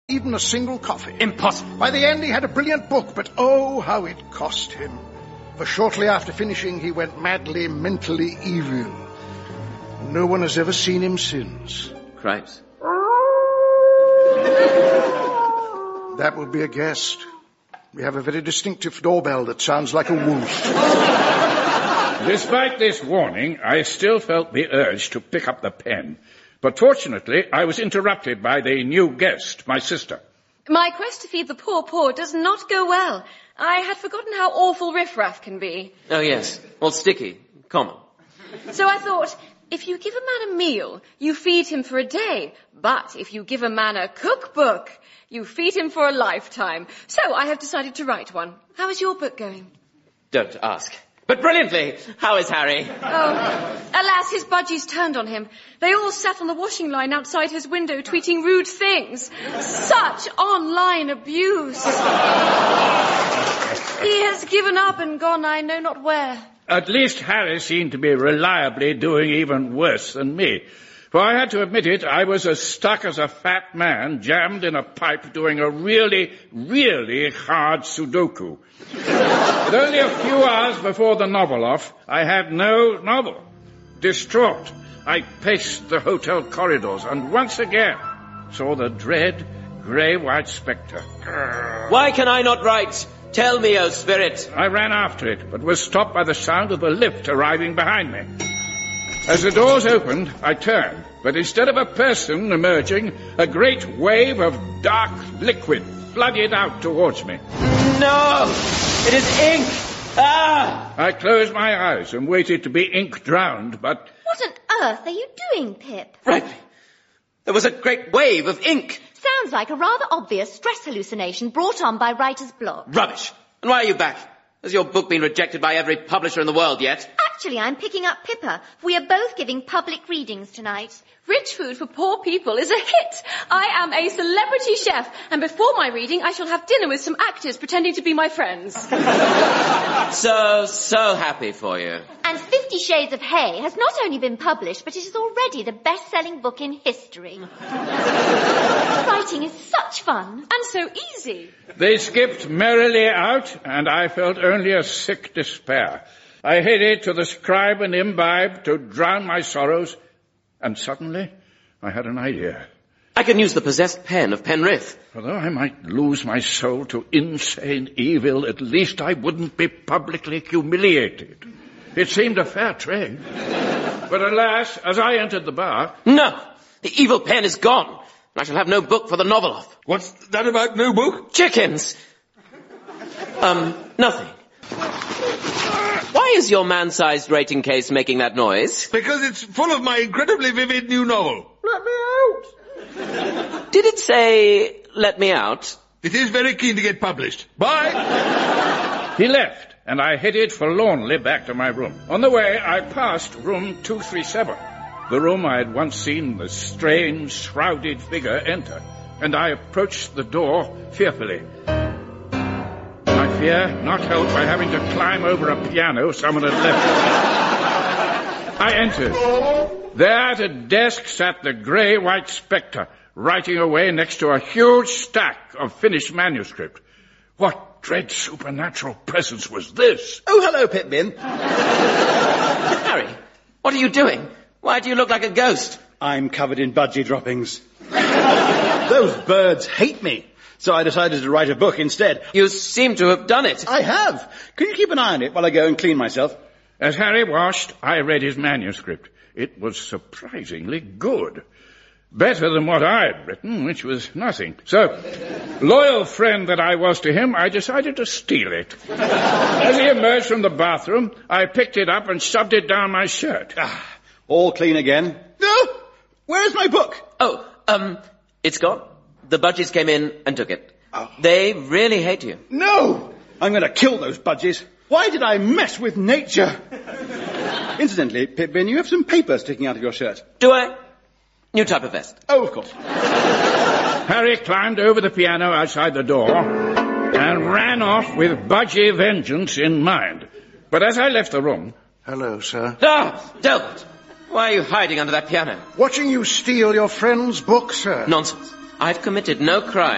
even a single coffee. Impossible. By the end, he had a brilliant book, but oh, how it cost him. For shortly after finishing, he went madly, mentally evil. No one has ever seen him since. Cripes. That would be a guest. We have a very distinctive doorbell that sounds like a wolf. Despite this warning, I still felt the urge to pick up the pen. But fortunately, I was interrupted by the new guest, my sister. My quest to feed the poor does not go well. I had forgotten how awful riffraff can be. Oh, yes. All sticky. Common. So I thought, if you give a man a meal, you feed him for a day. But if you give a man a cookbook, you feed him for a lifetime. So I have decided to write one. How is your book going? Don't ask. But brilliantly. How is Harry? Oh, alas, his budgies turned on him. They all sat on the washing line outside his window tweeting rude things. Such online abuse. He has given up and gone I know not where. At least Harry seemed to be reliably doing even worse than me. For I had to admit it, I was as stuck as a fat man jammed in a pipe doing a really, really hard Sudoku. With only a few hours before the novel off, I had no novel. Distraught, I paced the hotel corridors and once again saw the dread grey-white spectre. Why can I not write? Tell me, O spirit. I ran after it, but was stopped by the sound of the lift arriving behind me. As the doors opened, I turned, but instead of a person emerging, a great wave of dark liquid flooded out towards me. No! It is ink! Ah! I closed my eyes and waited to be ink-drowned, but... What on earth are you doing, Pip? Rightly. There was a great wave of ink. Sounds like a rather obvious stress hallucination brought on by writer's block. Rubbish. And why are you back? Has your book been rejected by every publisher in the world yet? Actually, I'm picking up Pippa. We are both giving public readings tonight. Rich food for poor people is a hit. I am a celebrity chef, and before my reading, I shall have dinner with some actors pretending to be my friends. So happy for you. And 50 Shades of Hay has not only been published, but it is already the best-selling book in history. Writing is such fun. And so easy. They skipped merrily out, and I felt only a sick despair. I headed to the Scribe and Imbibe to drown my sorrows, and suddenly I had an idea. I can use the possessed pen of Penrith. Although I might lose my soul to insane evil, at least I wouldn't be publicly humiliated. It seemed a fair trade. But alas, as I entered the bar... No! The evil pen is gone. And I shall have no book for the novel off. What's that about no book? Chickens! Nothing. Why is your man-sized rating case making that noise? Because it's full of my incredibly vivid new novel. Let me out! Did it say, let me out? It is very keen to get published. Bye! He left, and I headed forlornly back to my room. On the way, I passed room 237, the room I had once seen the strange, shrouded figure enter, and I approached the door fearfully. My fear not helped by having to climb over a piano someone had left. I entered. There at a desk sat the grey-white spectre, writing away next to a huge stack of finished manuscript. What dread supernatural presence was this? Oh, hello, Pitman. Harry, what are you doing? Why do you look like a ghost? I'm covered in budgie droppings. Those birds hate me, so I decided to write a book instead. You seem to have done it. I have. Can you keep an eye on it while I go and clean myself? As Harry washed, I read his manuscript. It was surprisingly good. Better than what I had written, which was nothing. So, loyal friend that I was to him, I decided to steal it. As he emerged from the bathroom, I picked it up and shoved it down my shirt. All clean again. No! Where's my book? Oh, it's gone. The budgies came in and took it. Oh. They really hate you. No! I'm going to kill those budgies. Why did I mess with nature? Incidentally, Pitman, you have some paper sticking out of your shirt. Do I? New type of vest. Oh, of course. Harry climbed over the piano outside the door and ran off with budgie vengeance in mind. But as I left the room... Hello, sir. Ah, Delbert! Why are you hiding under that piano? Watching you steal your friend's book, sir. Nonsense. I've committed no crime.